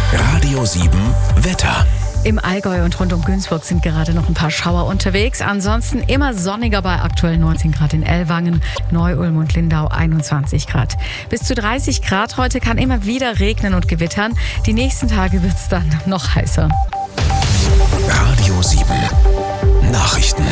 Radio 7 Wetter. Im Allgäu und rund um Günzburg sind gerade noch ein paar Schauer unterwegs. Ansonsten immer sonniger bei aktuell 19 Grad in Ellwangen, Neu-Ulm und Lindau 21 Grad. Bis zu 30 Grad heute, kann immer wieder regnen und gewittern. Die nächsten Tage wird es dann noch heißer. Radio 7 Nachrichten.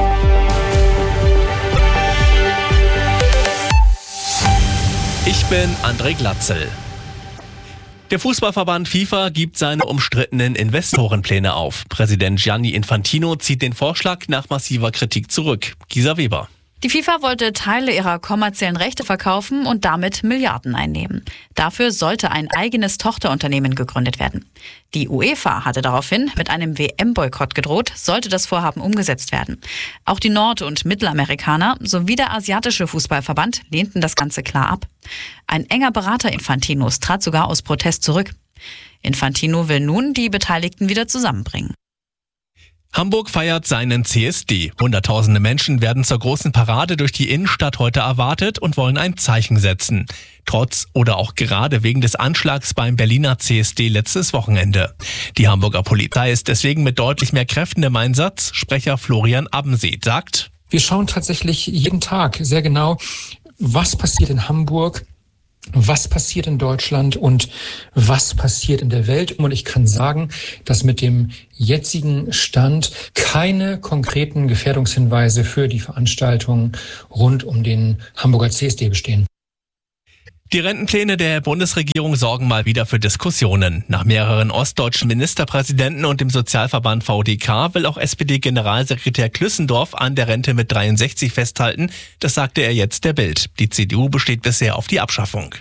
Ich bin André Glatzel. Der Fußballverband FIFA gibt seine umstrittenen Investorenpläne auf. Präsident Gianni Infantino zieht den Vorschlag nach massiver Kritik zurück. Gisa Weber. Die FIFA wollte Teile ihrer kommerziellen Rechte verkaufen und damit Milliarden einnehmen. Dafür sollte ein eigenes Tochterunternehmen gegründet werden. Die UEFA hatte daraufhin mit einem WM-Boykott gedroht, sollte das Vorhaben umgesetzt werden. Auch die Nord- und Mittelamerikaner sowie der asiatische Fußballverband lehnten das Ganze klar ab. Ein enger Berater Infantinos trat sogar aus Protest zurück. Infantino will nun die Beteiligten wieder zusammenbringen. Hamburg feiert seinen CSD. Hunderttausende Menschen werden zur großen Parade durch die Innenstadt heute erwartet und wollen ein Zeichen setzen. Trotz oder auch gerade wegen des Anschlags beim Berliner CSD letztes Wochenende. Die Hamburger Polizei ist deswegen mit deutlich mehr Kräften im Einsatz. Sprecher Florian Abensee sagt: Wir schauen tatsächlich jeden Tag sehr genau, was passiert in Hamburg, was passiert in Deutschland und was passiert in der Welt. Und ich kann sagen, dass mit dem jetzigen Stand keine konkreten Gefährdungshinweise für die Veranstaltung rund um den Hamburger CSD bestehen. Die Rentenpläne der Bundesregierung sorgen mal wieder für Diskussionen. Nach mehreren ostdeutschen Ministerpräsidenten und dem Sozialverband VDK will auch SPD-Generalsekretär Klüssendorf an der Rente mit 63 festhalten. Das sagte er jetzt der Bild. Die CDU besteht bisher auf die Abschaffung.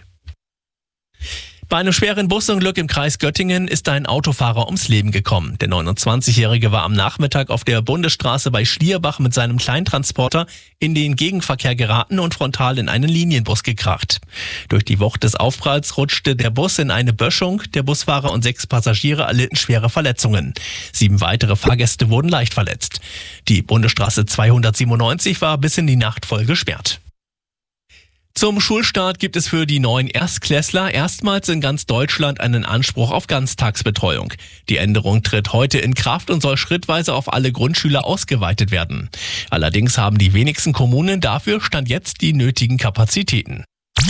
Bei einem schweren Busunglück im Kreis Göttingen ist ein Autofahrer ums Leben gekommen. Der 29-Jährige war am Nachmittag auf der Bundesstraße bei Schlierbach mit seinem Kleintransporter in den Gegenverkehr geraten und frontal in einen Linienbus gekracht. Durch die Wucht des Aufpralls rutschte der Bus in eine Böschung. Der Busfahrer und 6 Passagiere erlitten schwere Verletzungen. 7 weitere Fahrgäste wurden leicht verletzt. Die Bundesstraße 297 war bis in die Nacht voll gesperrt. Zum Schulstart gibt es für die neuen Erstklässler erstmals in ganz Deutschland einen Anspruch auf Ganztagsbetreuung. Die Änderung tritt heute in Kraft und soll schrittweise auf alle Grundschüler ausgeweitet werden. Allerdings haben die wenigsten Kommunen dafür Stand jetzt die nötigen Kapazitäten.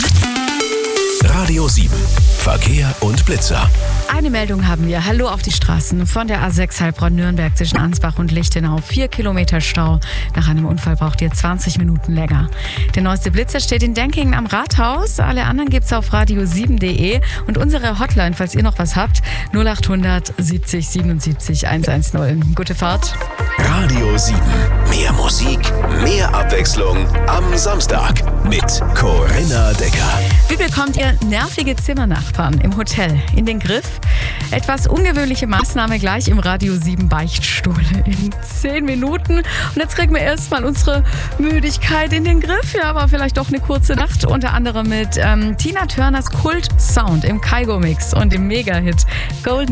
Radio 7 Verkehr und Blitzer. Eine Meldung haben wir. Hallo auf die Straßen. Von der A6 Heilbronn-Nürnberg zwischen Ansbach und Lichtenau 4 Kilometer Stau. Nach einem Unfall braucht ihr 20 Minuten länger. Der neueste Blitzer steht in Denkingen am Rathaus. Alle anderen gibt's auf radio7.de und unsere Hotline, falls ihr noch was habt, 0800 70 77 110. Gute Fahrt. Radio 7. Mehr Musik, mehr Abwechslung am Samstag mit Corinna Decker. Wie bekommt ihr nervige Zimmernachbarn im Hotel in den Griff? Etwas ungewöhnliche Maßnahme gleich im Radio 7 Beichtstuhl in 10 Minuten. Und jetzt kriegen wir erstmal unsere Müdigkeit in den Griff. Ja, aber vielleicht doch eine kurze Nacht. Unter anderem mit Tina Turners Kult Sound im Kaigo Mix und im Mega-Hit Golden